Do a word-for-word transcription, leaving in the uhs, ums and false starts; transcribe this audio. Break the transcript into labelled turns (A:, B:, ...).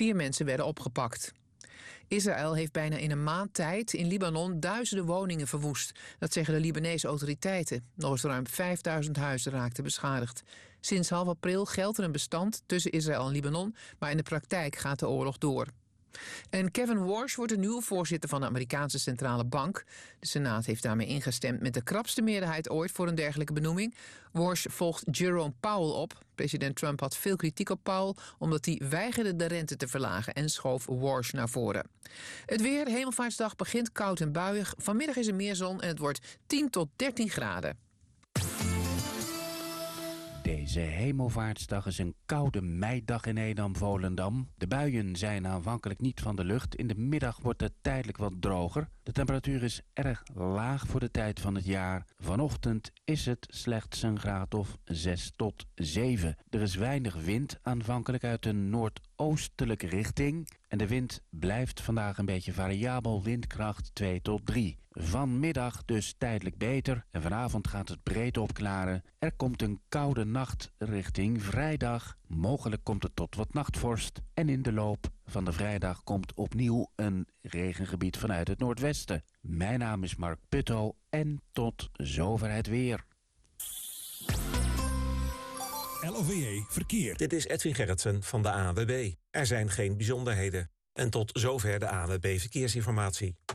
A: Vier mensen werden opgepakt. Israël heeft bijna in een maand tijd in Libanon duizenden woningen verwoest. Dat zeggen de Libanese autoriteiten. Nog eens ruim vijfduizend huizen raakten beschadigd. Sinds half april geldt er een bestand tussen Israël en Libanon, maar in de praktijk gaat de oorlog door. En Kevin Warsh wordt de nieuwe voorzitter van de Amerikaanse Centrale Bank. De Senaat heeft daarmee ingestemd met de krapste meerderheid ooit voor een dergelijke benoeming. Warsh volgt Jerome Powell op. President Trump had veel kritiek op Powell omdat hij weigerde de rente te verlagen en schoof Warsh naar voren. Het weer, Hemelvaartsdag, begint koud en buiig. Vanmiddag is er meer zon en het wordt tien tot dertien graden.
B: Deze Hemelvaartsdag is een koude meidag in Edam-Volendam. De buien zijn aanvankelijk niet van de lucht. In de middag wordt het tijdelijk wat droger. De temperatuur is erg laag voor de tijd van het jaar. Vanochtend is het slechts een graad of zes tot zeven. Er is weinig wind, aanvankelijk uit de noordoostelijke richting. En de wind blijft vandaag een beetje variabel, windkracht twee tot drie. Vanmiddag dus tijdelijk beter en vanavond gaat het breed opklaren. Er komt een koude nacht richting vrijdag. Mogelijk komt het tot wat nachtvorst. En in de loop van de vrijdag komt opnieuw een regengebied vanuit het noordwesten. Mijn naam is Mark Putto en tot zover het weer.
C: L O V E Verkeer.
D: Dit is Edwin Gerritsen van de A N W B. Er zijn geen bijzonderheden. En tot zover de A N W B Verkeersinformatie.